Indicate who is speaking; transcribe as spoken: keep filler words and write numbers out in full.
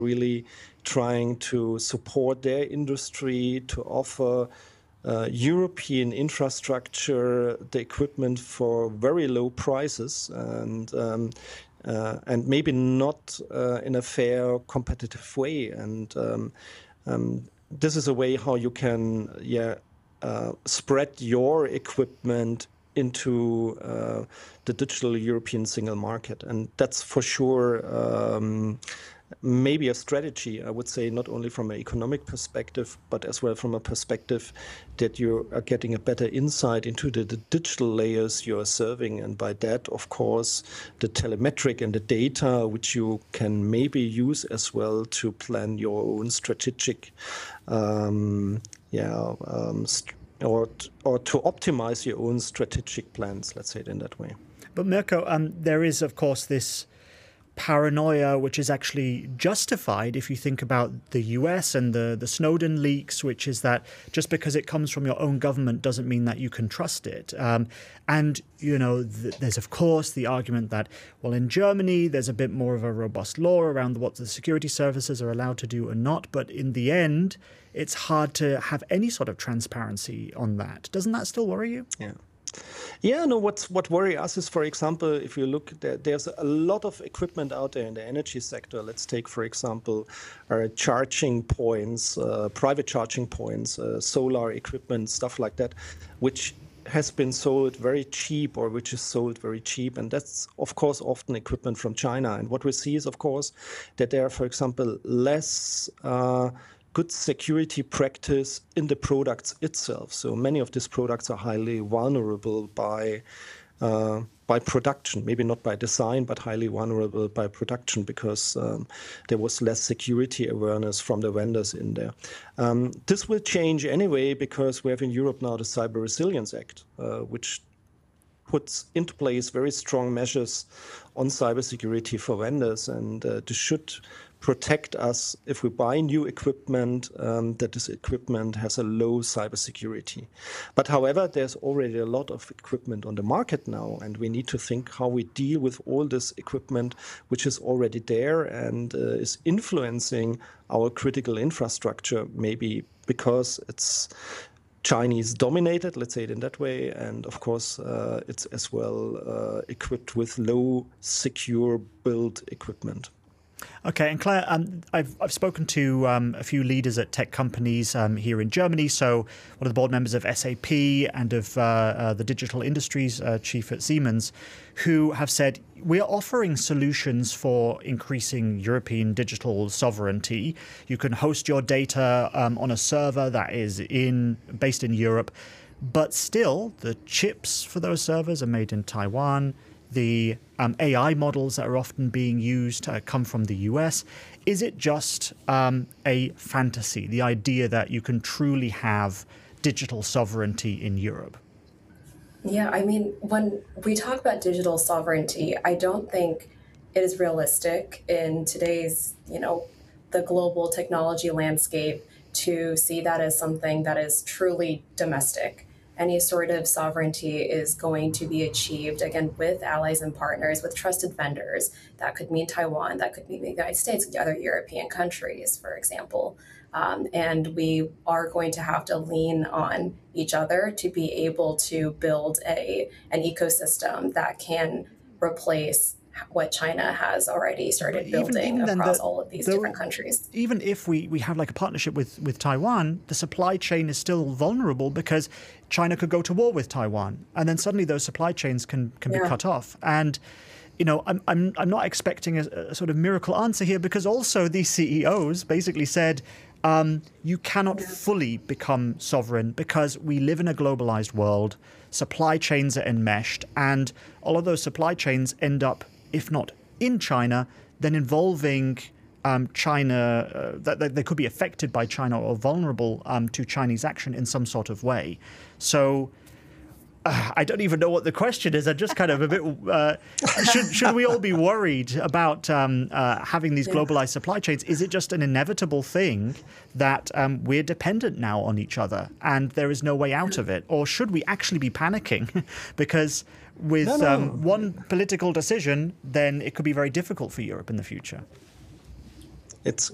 Speaker 1: really trying to support their industry to offer uh, European infrastructure, the equipment for very low prices, and um, uh, and maybe not uh, in a fair, competitive way. And um, um, this is a way how you can, yeah, uh, spread your equipment into uh, the digital European single market. And that's for sure um, maybe a strategy, I would say, not only from an economic perspective, but as well from a perspective that you are getting a better insight into the, the digital layers you are serving. And by that, of course, the telemetric and the data, which you can maybe use as well to plan your own strategic, um, yeah, um, st or, or to optimize your own strategic plans, let's say it in that way.
Speaker 2: But Mirko, um, there is, of course, this paranoia, which is actually justified if you think about the U S and the, the Snowden leaks, which is that just because it comes from your own government doesn't mean that you can trust it. Um, and, you know, th there's, of course, the argument that, well, in Germany, there's a bit more of a robust law around what the security services are allowed to do and not. But in the end, it's hard to have any sort of transparency on that. Doesn't that still worry you?
Speaker 1: Yeah. Yeah, no, what's, what worries us is, for example, if you look, there, there's a lot of equipment out there in the energy sector. Let's take, for example, uh, charging points, uh, private charging points, uh, solar equipment, stuff like that, which has been sold very cheap or which is sold very cheap. And that's, of course, often equipment from China. And what we see is, of course, that there are, for example, less uh, good security practice in the products itself. So many of these products are highly vulnerable by uh, by production, maybe not by design, but highly vulnerable by production because um, there was less security awareness from the vendors in there. Um, this will change anyway because we have in Europe now the Cyber Resilience Act, uh, which puts into place very strong measures on cybersecurity for vendors, and uh, this should protect us if we buy new equipment, um, that this equipment has a low cybersecurity. But however, there's already a lot of equipment on the market now, and we need to think how we deal with all this equipment which is already there and uh, is influencing our critical infrastructure, maybe because it's Chinese dominated, let's say it in that way, and of course uh, it's as well uh, equipped with low secure built equipment.
Speaker 2: Okay, and Claire, um, I've, I've spoken to um, a few leaders at tech companies um, here in Germany. So one of the board members of S A P and of uh, uh, the digital industries uh, chief at Siemens, who have said, we are offering solutions for increasing European digital sovereignty. You can host your data um, on a server that is in based in Europe, but still the chips for those servers are made in Taiwan. The um, A I models that are often being used uh, come from the U S. Is it just um, a fantasy, the idea that you can truly have digital sovereignty in Europe?
Speaker 3: Yeah, I mean, when we talk about digital sovereignty, I don't think it is realistic in today's, you know, the global technology landscape to see that as something that is truly domestic. Any sort of sovereignty is going to be achieved, again, with allies and partners, with trusted vendors. That could mean Taiwan, that could mean the United States, other European countries, for example. Um, and we are going to have to lean on each other to be able to build a, an ecosystem that can replace what China has already started building even, even across the, all of these the, different countries.
Speaker 2: Even if we, we have like a partnership with, with Taiwan, the supply chain is still vulnerable because China could go to war with Taiwan. And then suddenly those supply chains can, can yeah. be cut off. And, you know, I'm, I'm, I'm not expecting a, a sort of miracle answer here because also these C E Os basically said, um, you cannot yeah. fully become sovereign because we live in a globalized world. Supply chains are enmeshed, and all of those supply chains end up, if not in China, then involving um, China, uh, that, that they could be affected by China or vulnerable um, to Chinese action in some sort of way. So uh, I don't even know what the question is. I'm just kind of a bit, uh, should, should we all be worried about um, uh, having these globalized supply chains? Is it just an inevitable thing that um, we're dependent now on each other and there is no way out of it? Or should we actually be panicking because with no, no. Um, one political decision, then it could be very difficult for Europe in the future?
Speaker 1: It's